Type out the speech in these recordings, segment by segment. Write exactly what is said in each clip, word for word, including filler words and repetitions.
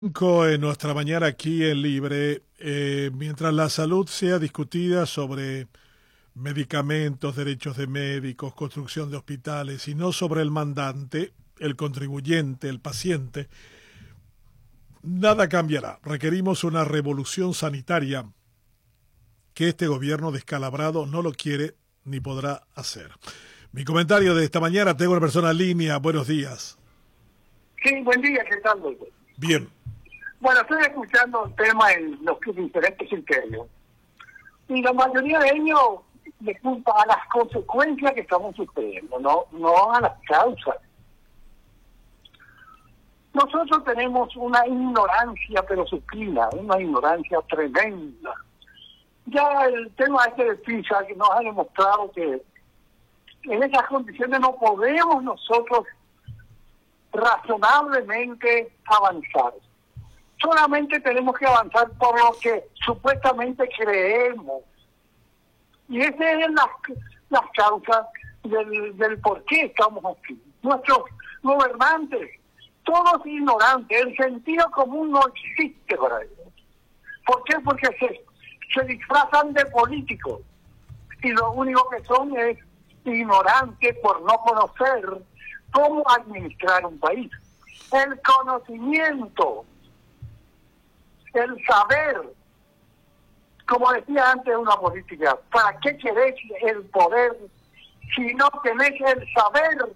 Cinco en nuestra mañana aquí en Libre, eh, mientras la salud sea discutida sobre medicamentos, derechos de médicos, construcción de hospitales y no sobre el mandante, el contribuyente, el paciente, nada cambiará. Requerimos una revolución sanitaria que este gobierno descalabrado no lo quiere ni podrá hacer. Mi comentario de esta mañana, tengo una persona en línea. Buenos días. Sí, buen día, ¿qué tal, doctor? Bien. Bueno, estoy escuchando el tema en los diferentes criterios. Y la mayoría de ellos le culpa a las consecuencias que estamos sufriendo, no, no a las causas. Nosotros tenemos una ignorancia, pero supina, una ignorancia tremenda. Ya el tema este de PISA que nos ha demostrado que en esas condiciones no podemos nosotros razonablemente avanzar. Solamente tenemos que avanzar por lo que supuestamente creemos. Y esas son las, las causas del, del por qué estamos aquí. Nuestros gobernantes, todos ignorantes, el sentido común no existe para ellos. ¿Por qué? Porque se, se disfrazan de políticos. Y lo único que son es ignorantes por no conocer cómo administrar un país. El conocimiento, el saber, como decía antes una política, ¿para qué querés el poder si no tenés el saber?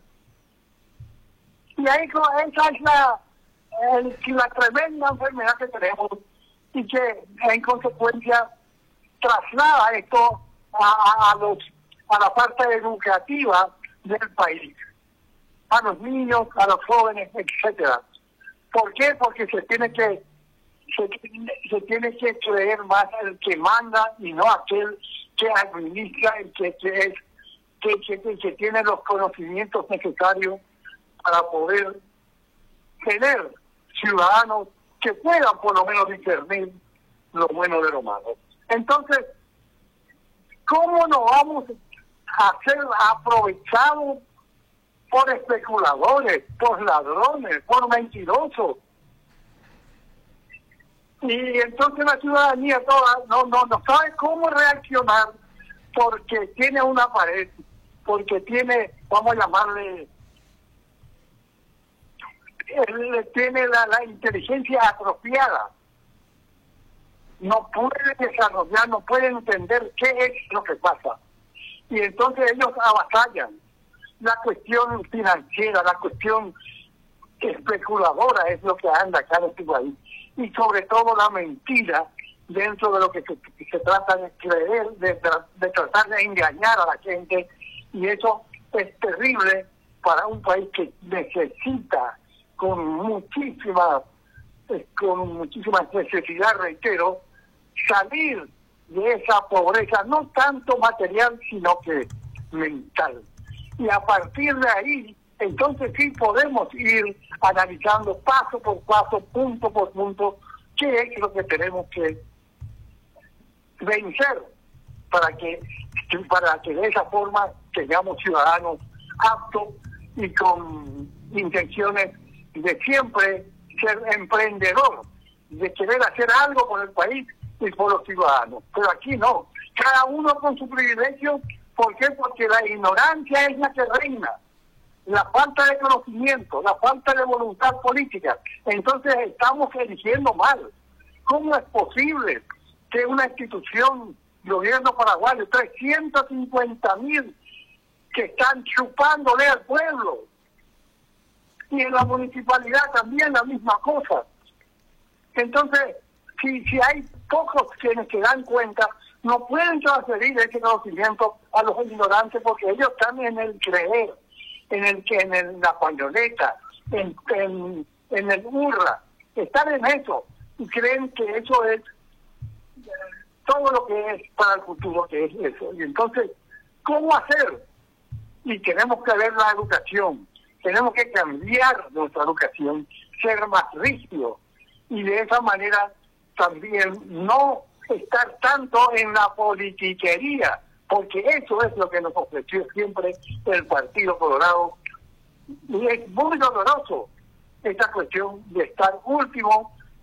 Y ahí esa es la, el, la tremenda enfermedad que tenemos y que en consecuencia traslada esto a, a, a, los, a la parte educativa del país, a los niños, a los jóvenes, etcétera. ¿Por qué? Porque se tiene que Se, se tiene que creer más el que manda y no aquel que administra, el que, que, es, que, que, que tiene los conocimientos necesarios para poder tener ciudadanos que puedan por lo menos discernir lo bueno de lo malo. Entonces, ¿cómo nos vamos a ser aprovechados por especuladores, por ladrones, por mentirosos? Y entonces la ciudadanía toda no, no, no sabe cómo reaccionar porque tiene una pared, porque tiene, vamos a llamarle, él tiene la, la inteligencia atrofiada. No puede desarrollar, no puede entender qué es lo que pasa. Y entonces ellos avasallan la cuestión financiera, la cuestión especuladora es lo que anda acá en este país. Y sobre todo la mentira dentro de lo que se, que se trata de creer, de, de tratar de engañar a la gente, y eso es terrible para un país que necesita con muchísima, con muchísima necesidad, reitero, salir de esa pobreza, no tanto material, sino que mental. Y a partir de ahí, entonces sí podemos ir analizando paso por paso, punto por punto, qué es lo que tenemos que vencer para que para que de esa forma tengamos ciudadanos aptos y con intenciones de siempre ser emprendedor, de querer hacer algo por el país y por los ciudadanos. Pero aquí no, cada uno con su privilegio. ¿Por qué? Porque la ignorancia es la que reina. La falta de conocimiento, la falta de voluntad política. Entonces estamos eligiendo mal. ¿Cómo es posible que una institución, gobierno paraguayo, trescientos cincuenta mil que están chupándole al pueblo? Y en la municipalidad también la misma cosa. Entonces, si, si hay pocos quienes se dan cuenta, no pueden transferir ese conocimiento a los ignorantes porque ellos están en el creer, en el que en el, la pañoleta, en, en, en el hurra, están en eso y creen que eso es eh, todo lo que es para el futuro, que es eso. Y entonces, ¿cómo hacer? Y tenemos que ver la educación, tenemos que cambiar nuestra educación, ser más rígidos y de esa manera también no estar tanto en la politiquería, porque eso es lo que nos ofreció siempre el Partido Colorado. Y es muy doloroso esta cuestión de estar último